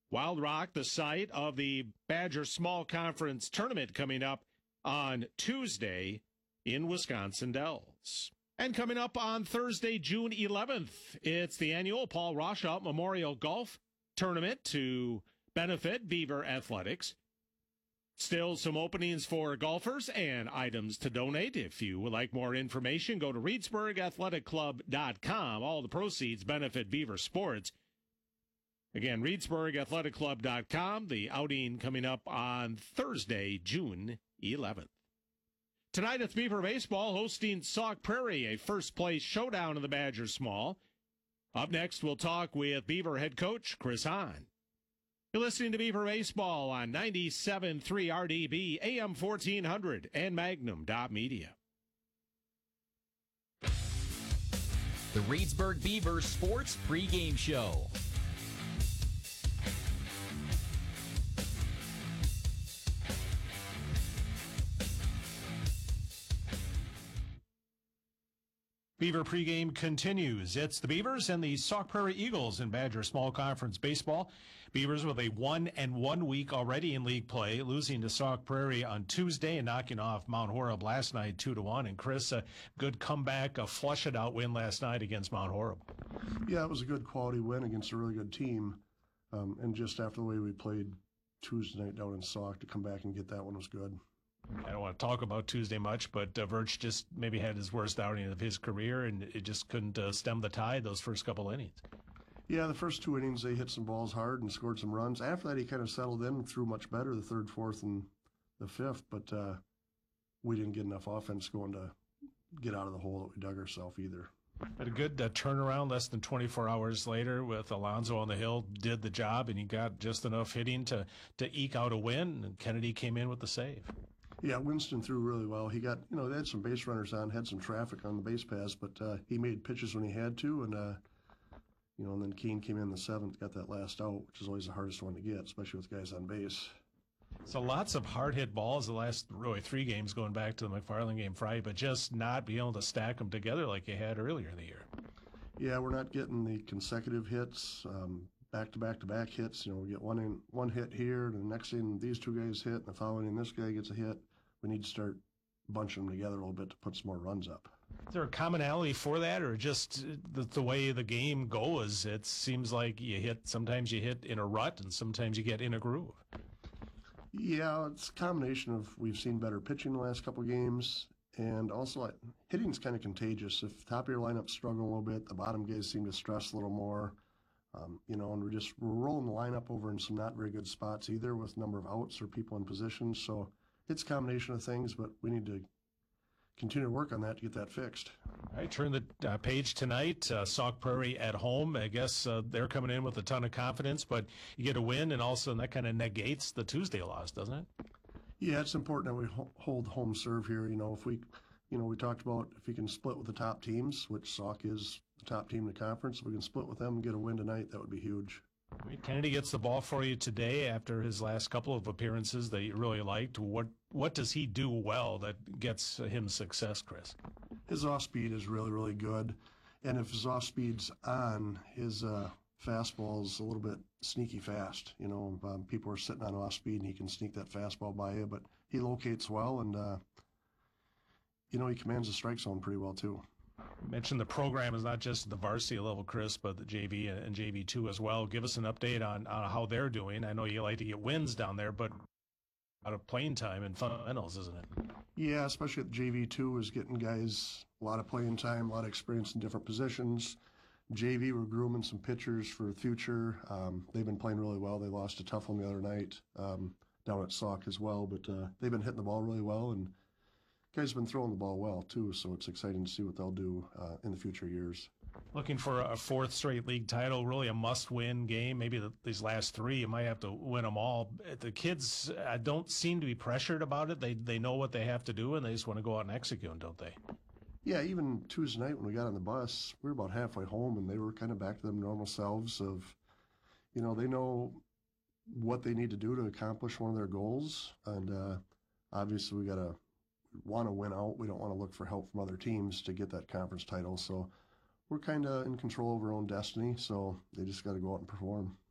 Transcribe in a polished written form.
Wild Rock, the site of the Badger Small Conference Tournament coming up on Tuesday in Wisconsin Dells. And coming up on Thursday, June 11th, it's the annual Paul Roshout Memorial Golf Tournament to benefit Beaver Athletics. Still some openings for golfers and items to donate. If you would like more information, go to ReedsburgAthleticClub.com. All the proceeds benefit Beaver Sports. Again, ReedsburgAthleticClub.com. The outing coming up on Thursday, June 11th. Tonight it's Beaver Baseball hosting Sauk Prairie, a first-place showdown in the Badger Small. Up next, we'll talk with Beaver head coach Chris Hahn. You're listening to Beaver Baseball on 97.3 RDB, AM 1400, and Magnum.media. The Reedsburg Beavers Sports Pregame Show. Beaver pregame continues. It's the Beavers and the Sauk Prairie Eagles in Badger Small Conference Baseball. Beavers with a 1-1 week already in league play, losing to Sauk Prairie on Tuesday and knocking off Mount Horeb last night 2-1. And Chris, a good comeback, a flush-it-out win last night against Mount Horeb. Yeah, it was a good quality win against a really good team. And just after the way we played Tuesday night down in Sauk, to come back and get that one was good. I don't want to talk about Tuesday much, but Virch just maybe had his worst outing of his career, and it just couldn't stem the tide those first couple innings. Yeah, the first two innings, they hit some balls hard and scored some runs. After that, he kind of settled in and threw much better the third, fourth, and the fifth, but we didn't get enough offense going to get out of the hole that we dug ourselves either. But a good turnaround less than 24 hours later with Alonzo on the hill, did the job, and he got just enough hitting to eke out a win, and Kennedy came in with the save. Yeah, Winston threw really well. He got, they had some base runners on, had some traffic on the base paths, but he made pitches when he had to, and and then Keene came in the seventh, got that last out, which is always the hardest one to get, especially with guys on base. So lots of hard-hit balls the last really 3 games going back to the McFarland game Friday, but just not being able to stack them together like you had earlier in the year. Yeah, we're not getting the consecutive hits, back-to-back-to-back hits. We get one hit here, and the next thing these two guys hit, and the following thing this guy gets a hit. We need to start bunching them together a little bit to put some more runs up. Is there a commonality for that, or just the way the game goes? It seems like sometimes you hit in a rut, and sometimes you get in a groove. Yeah, it's a combination of we've seen better pitching the last couple of games, and also hitting's kind of contagious. If the top of your lineup's struggling a little bit, the bottom guys seem to stress a little more. And we're rolling the lineup over in some not very good spots either with number of outs or people in position. So it's a combination of things, but we need to continue to work on that to get that fixed. All right, turn the page tonight. Sauk Prairie at home. I guess they're coming in with a ton of confidence, but you get a win, and also that kind of negates the Tuesday loss, doesn't it? Yeah, it's important that we hold home serve here. If we talked about if we can split with the top teams, which Sauk is the top team in the conference, if we can split with them and get a win tonight, that would be huge. Kennedy gets the ball for you today after his last couple of appearances that you really liked. What does he do well that gets him success, Chris? His off speed is really, really good. And if his off speed's on, his fastball's a little bit sneaky fast. People are sitting on off speed and he can sneak that fastball by you, but he locates well and, he commands the strike zone pretty well too. You mentioned the program is not just the varsity level, Chris, but the JV and JV2 as well. Give us an update on how they're doing. I know you like to get wins down there, but out of playing time and fundamentals, isn't it? Yeah, especially at the JV2 is getting guys a lot of playing time, a lot of experience in different positions. JV, we're grooming some pitchers for the future. They've been playing really well. They lost a tough one the other night down at Sauk as well, but they've been hitting the ball really well, and guys have been throwing the ball well, too, so it's exciting to see what they'll do in the future years. Looking for a 4th straight league title, really a must-win game. Maybe these last 3, you might have to win them all. The kids don't seem to be pressured about it. They know what they have to do, and they just want to go out and execute, don't they? Yeah, even Tuesday night when we got on the bus, we were about halfway home, and they were kind of back to them normal selves of, they know what they need to do to accomplish one of their goals, and obviously we want to win out. We don't want to look for help from other teams to get that conference title. So we're kind of in control of our own destiny. So they just got to go out and perform.